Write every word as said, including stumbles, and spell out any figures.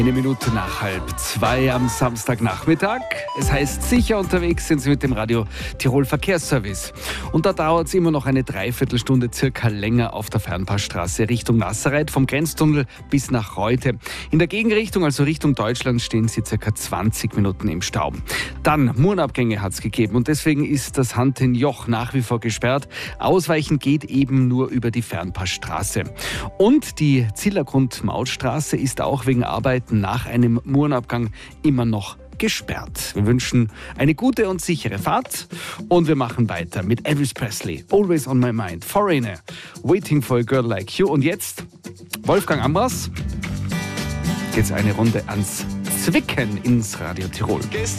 Eine Minute nach halb zwei am Samstagnachmittag. Es heißt, sicher unterwegs sind Sie mit dem Radio Tirol Verkehrsservice. Und da dauert es immer noch eine Dreiviertelstunde circa länger auf der Fernpassstraße Richtung Nasserreit, vom Grenztunnel bis nach Reute. In der Gegenrichtung, also Richtung Deutschland, stehen Sie circa zwanzig Minuten im Stau. Dann Murenabgänge hat es gegeben und deswegen ist das Hantin-Joch nach wie vor gesperrt. Ausweichen geht eben nur über die Fernpassstraße. Und die Zillergrund-Mautstraße ist auch wegen Arbeiten nach einem Murenabgang immer noch gesperrt. Wir wünschen eine gute und sichere Fahrt und wir machen weiter mit Elvis Presley, Always on My Mind, Foreigner, Waiting for a Girl Like You. Und jetzt Wolfgang Ambras. Geht's eine Runde ans Zwicken ins Radio Tirol.